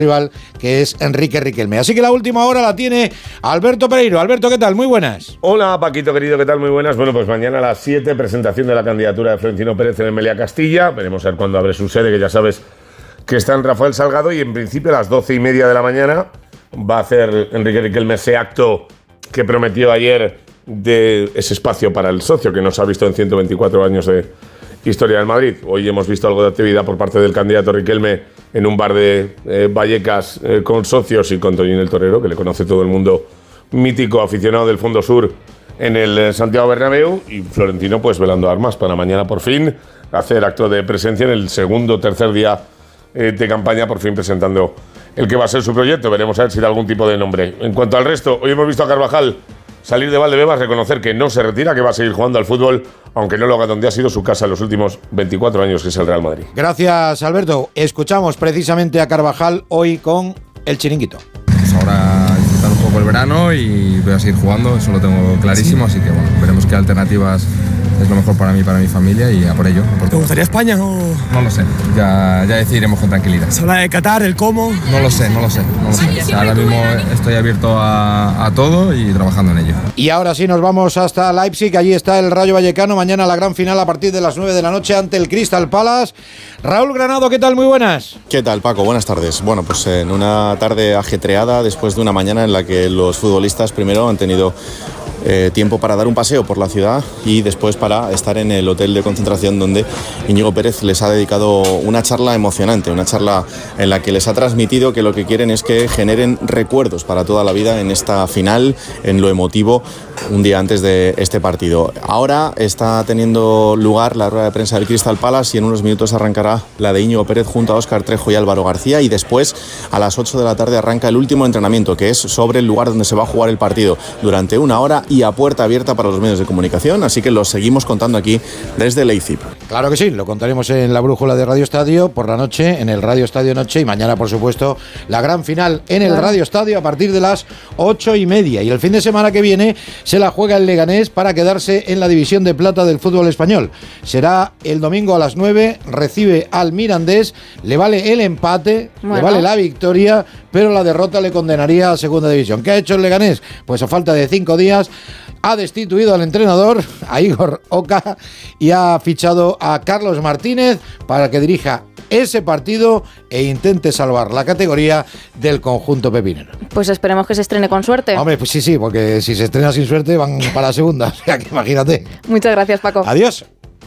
rival, que es Enrique Riquelme. Así que la última hora la tiene Alberto Pereiro. Alberto, ¿qué tal? Muy buenas. Hola, Paquito, querido, ¿qué tal? Muy buenas. Bueno, pues mañana a las 7, presentación de la candidatura de Florentino Pérez en el Meliá Castilla. Veremos a ver cuándo abre su sede, que ya sabes que está en Rafael Salgado, y en principio a las 12:30 de la mañana va a hacer Enrique Riquelme ese acto que prometió ayer de ese espacio para el socio que nos ha visto en 124 años de historia del Madrid. Hoy hemos visto algo de actividad por parte del candidato Riquelme en un bar de Vallecas con socios y con Toñín el Torero, que le conoce todo el mundo, mítico aficionado del Fondo Sur en el Santiago Bernabéu, y Florentino pues velando armas para mañana por fin hacer acto de presencia en el segundo o tercer día de campaña, por fin presentando el que va a ser su proyecto. Veremos a ver si da algún tipo de nombre. En cuanto al resto, hoy hemos visto a Carvajal salir de Valdebebas, reconocer que no se retira, que va a seguir jugando al fútbol, aunque no lo haga donde ha sido su casa en los últimos 24 años, que es el Real Madrid. Gracias, Alberto. Escuchamos precisamente a Carvajal hoy con el Chiringuito. Pues ahora disfrutar un poco el verano y voy a seguir jugando, eso lo tengo clarísimo, así que bueno, veremos qué alternativas es lo mejor para mí y para mi familia, y a por ello. ¿Te gustaría España o...? No lo sé, ya decidiremos con tranquilidad. ¿Se habla de Qatar, el cómo? No lo sé. Ahora mismo estoy abierto a todo y trabajando en ello. Y ahora sí nos vamos hasta Leipzig. Allí está el Rayo Vallecano. Mañana la gran final a partir de las 9 de la noche ante el Crystal Palace. Raúl Granado, ¿qué tal? Muy buenas. ¿Qué tal, Paco? Buenas tardes. Bueno, pues en una tarde ajetreada, después de una mañana en la que los futbolistas primero han tenido tiempo para dar un paseo por la ciudad y después para estar en el hotel de concentración, donde Íñigo Pérez les ha dedicado una charla emocionante, una charla en la que les ha transmitido que lo que quieren es que generen recuerdos para toda la vida en esta final, en lo emotivo, un día antes de este partido. Ahora está teniendo lugar la rueda de prensa del Crystal Palace y en unos minutos arrancará la de Íñigo Pérez junto a Óscar Trejo y Álvaro García, y después a las 8 de la tarde arranca el último entrenamiento, que es sobre el lugar donde se va a jugar el partido, durante una hora y a puerta abierta para los medios de comunicación, así que lo seguimos contando aquí desde Leipzig. Claro que sí, lo contaremos en la brújula de Radio Estadio por la noche, en el Radio Estadio Noche, y mañana, por supuesto, la gran final en el Radio Estadio a partir de las 8:30. Y el fin de semana que viene se la juega el Leganés para quedarse en la división de plata del fútbol español. Será el domingo a las 9, recibe al Mirandés, le vale el empate, le vale la victoria, pero la derrota le condenaría a segunda división. ¿Qué ha hecho el Leganés? Pues a falta de 5 días ha destituido al entrenador, a Igor Oca, y ha fichado a Carlos Martínez para que dirija ese partido e intente salvar la categoría del conjunto pepinero. Pues esperemos que se estrene con suerte. Hombre, pues sí, porque si se estrena sin suerte van para la segunda, o sea que imagínate. Muchas gracias, Paco. Adiós.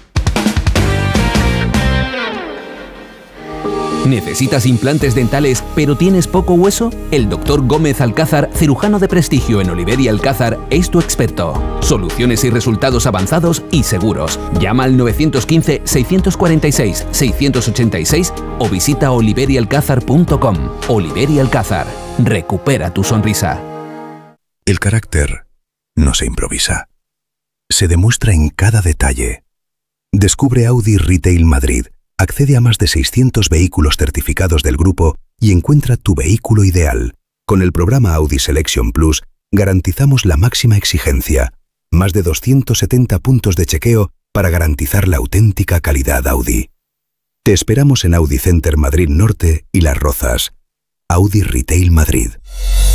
¿Necesitas implantes dentales pero tienes poco hueso? El Dr. Gómez Alcázar, cirujano de prestigio en Oliver y Alcázar, es tu experto. Soluciones y resultados avanzados y seguros. Llama al 915-646-686 o visita oliverialcázar.com. Oliver y Alcázar. Recupera tu sonrisa. El carácter no se improvisa. Se demuestra en cada detalle. Descubre Audi Retail Madrid. Accede a más de 600 vehículos certificados del grupo y encuentra tu vehículo ideal. Con el programa Audi Selection Plus garantizamos la máxima exigencia. Más de 270 puntos de chequeo para garantizar la auténtica calidad Audi. Te esperamos en Audi Center Madrid Norte y Las Rozas. Audi Retail Madrid.